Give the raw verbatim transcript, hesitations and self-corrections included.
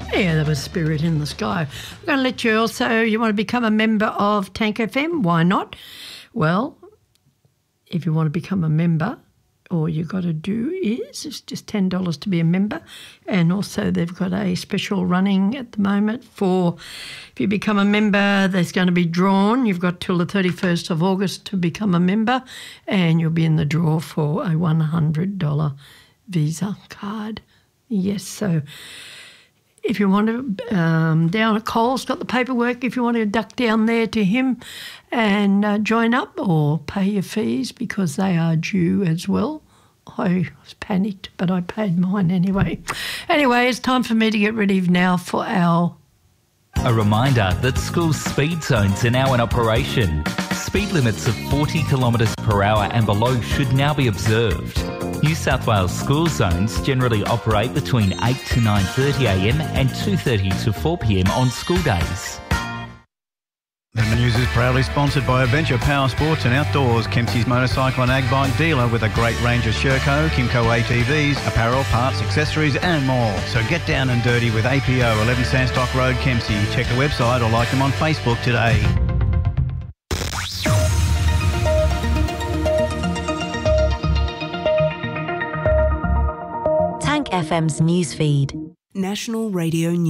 Yeah, that was Spirit in the Sky. I'm going to let you also, you want to become a member of Tank F M? Why not? Well, if you want to become a member, all you've got to do is, it's just ten dollars to be a member. And also they've got a special running at the moment for, if you become a member, there's going to be drawn. You've got till the thirty-first of August to become a member, and you'll be in the draw for a one hundred dollars Visa card. Yes, so if you want to, um, down at Coles, got the paperwork, if you want to duck down there to him and uh, join up or pay your fees because they are due as well. I was panicked, but I paid mine anyway. Anyway, it's time for me to get ready now for our... A reminder that school speed zones are now in operation. Speed limits of forty kilometres per hour and below should now be observed. New South Wales school zones generally operate between eight to nine thirty a m and two thirty to four p m on school days. The news is proudly sponsored by Adventure Power Sports and Outdoors, Kempsey's motorcycle and ag bike dealer with a great range of Sherco, Kimco A T Vs, apparel, parts, accessories and more. So get down and dirty with A P O, eleven Sandstock Road, Kempsey. Check the website or like them on Facebook today. Tank F M's newsfeed. National Radio News.